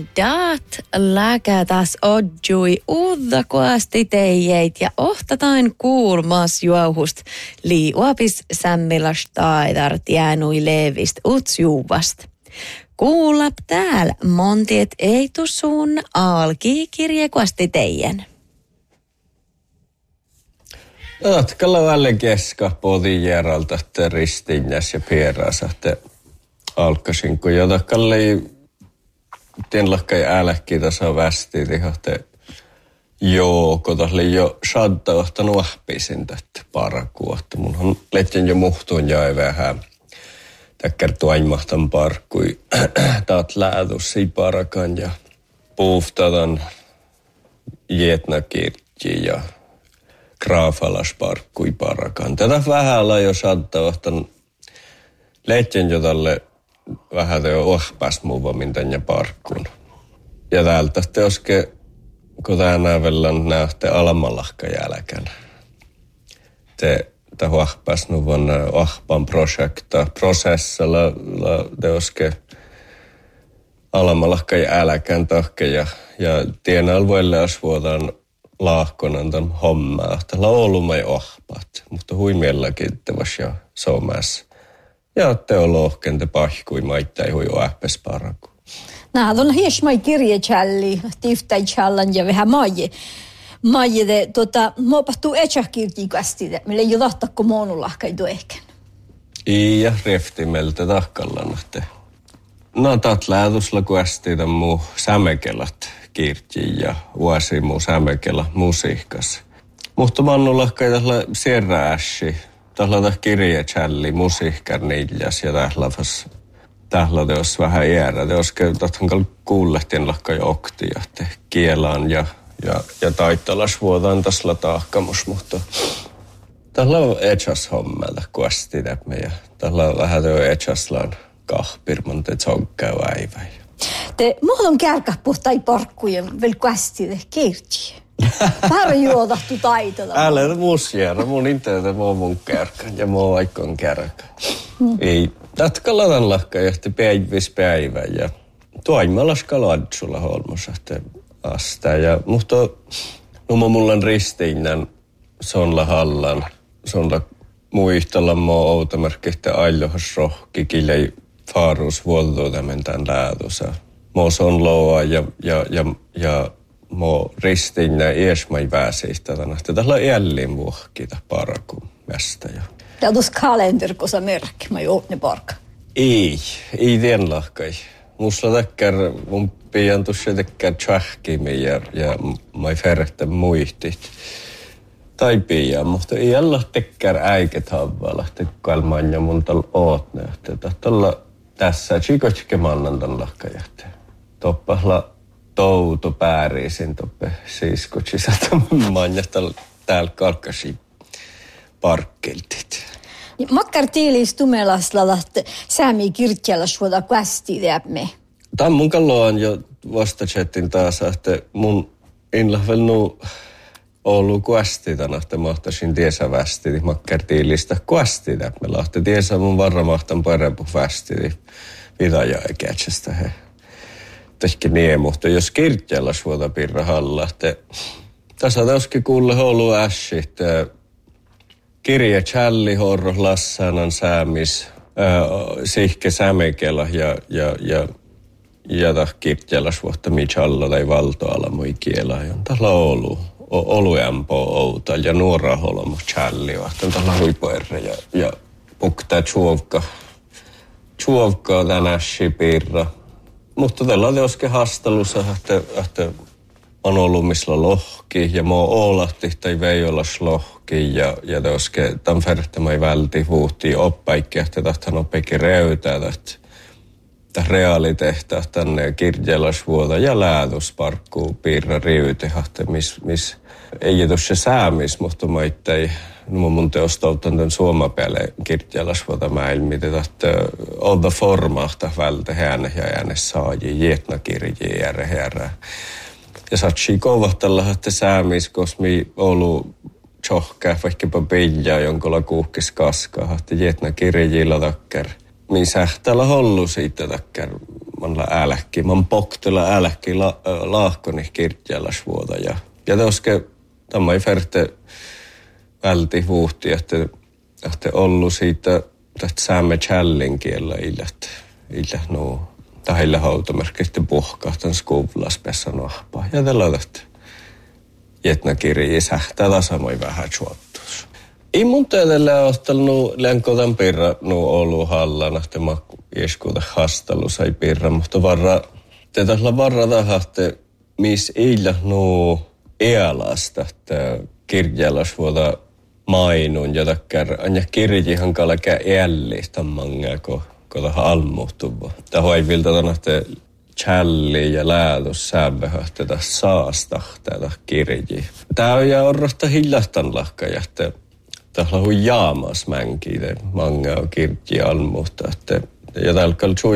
daat läkätäs odjui uuddakoasti teijeit ja ohtatain kuulmas juohust liuapis sämmilas taidart jäänui levist utsjuvast. Kuulap täällä montiet ei tusun alki kirjekuasti teijän. Jatkalla välillä keska poti järalta, että ristinjäs ja pierässä, että alkasin, kun jotakalla ei tienlahkai älkki tässä västi, että kun tässä jo shadda ohtanut ahpisin tätä parakuun, että munhan letjen jo muhtuun jäi vähän. Täkkär tuaimahtan parkkui, taat läätussi parakan ja puuftatan jetnakirtji ja graafalas parkkui parakan. Tätä vähällä jo shadda ohtan letjen jo tälle vähän teo ohpas muuvamin tänne parkkuun. Ja täältä teoske, kun tänään vellan nähte alamallahka jälkeen. Te ohpas nuvan ohpan projekta prosessalla teoske alamallahka jälkeen tahke ja tienal vuelle asvuotan laahkonan tämän hommaa. Tällä on ollut mai ohpat, mutta huimiellakin tevas ja somässä. Ja teologken te pahkui maittai hui ohpas paraku. Nämä on hiesmai kirjechalli, tiftäichallan ja vähän maji. Muopahtuu etsahkirtikasti, millä ei lahtakko moonulahkai tueken. Ja reftimeltä tahkallanahte. No taat läätusla kuesti tämän muu sämekelat kirti ja vuosi muu sämekela musiikkas. Mutta mannulahkai tällä sierrääsi. Tällä kirjechalli musiikkar niiljas ja tällä teos vähän jäädä. Teos käytetään kuullehtien lahkai oktia, että kielaan ja taittalas vuotaan tässä taakkamus, mutta tällä on etsas hommelta kuesti tämmöä ja tällä on vähän teo etsaslaan kahpirman te tsonkkää väivä. Te mulla on kärkäpuhtai parkkujen vielä kuesti kirti. Vähän juotattu taitoa. Älä muus jäädä, mun internete mun kärkän ja mun aikon kärkän. Ei, tatkalla tämän lahka johti päivä ja tuaimallaska ladsulla holmossa asta. Ja mutta mulla on ristiinnän sonla hallan, sonla muistella mua outamerkki, että ailohas rohki, kilei faaruus vuoltuu tämän läätusa. Mua son loa ja mua ristiinnä iesmai väsiistä tänä. Tällä on jälleen vuohkita parakuun mästä. Ja tuossa kalender, kun sä merkki, mä joudun ne parka. Ei tien lahkai. Musta täkkär mun pian tuossa täkkär tsähkimi ja mä ferrettä muistit. Tai pian, mutta ei alla täkkär äiket havalla, tekkalmaan ja mun tal ootne. Tällä tässä chikotske mannan tämän lahkajahte. Toppahla touto pääriisin toppe siiskotsisata manjasta täällä kalkkasi parkkeltit. Makkar tiilis tumelasla säämi kirtjalla suoda kästi teemme. Tämän mun kalloan jo vastachatin taas, että mun inlahvelnu ollut kuasti tänä, että mahtasin tiesä västi, niin makkar tiilistä kuasti teemme. Lahti tiesä mun varramahtan parempu västi, niin vidaja äkätsästä he. Tehkä niin, mutta jos kirtjalla suoda pirra halla, että tässä tauskin kuulle ollut ässi, että kirja Challi horro lassanan säämis sihke sämekela ja kirtjalas vuotta michalla tai valtoala mui kiela. Tällä on ollut ämpö outa ja nuora holmo Challi vahtan tällä huipoerre ja puktaa chuovka tänäsi pirra. Mutta tällä on teoske hastelussa, että on ollut missä lohki ja mua oolahti tai veijolas lohki ja teoske tämän verran välti vuhtii oppaikki, että tahtan oppaikki reytää, että reaalitehtä tänne kirjelasvuota ja läätusparkkuu piirra riyti, että miss ei tuossa säämis, mutta mä ittei mun teostautan tämän suomapäälle kirjelasvuota mäilmitä, että olla formahta vältä häne ja ääne saaji, jetnakirji järä. Ja satsi kovahtalla, että säämis, koska mi ollut tjohkää vaikkapa pijaa, jonkola kuuhkis kaskaa, että jetna kirjillä takkar missä täällä hollu siitä takkar. Manla älkki, man poktela älkki laahkoni kirjälläs vuoda. Ja toske tämä ei färte välti vuhti, että ollut siitä tästä saamme challin kiellä illä no tahilla hautomerkistä puhkahtan skuvlas pessä nahpaa. Ja tällä tästä jätnä kirjii sähtää tasamoi vähän chuottuus. Ei mun täydellä ottanut lenkotan pirra ollut hallan, että mä ieskuuta hastalu sai pirra, mutta tällä tahte, missä eillä ealasta, että kirjallas vuoda mainun, ja takkar anja kirjihan kalkea ällistä mangaa, kun tähän almuhtuu. Tähän ei viltä tänne challi ja läädus säbehöhtä tästä saasta tätä kirjiä. Tää on ja orrosta hiljahtan lahkaja, että täällä on jaamas mänkiä, mangaa kirjiä almuhtuu, ja täällä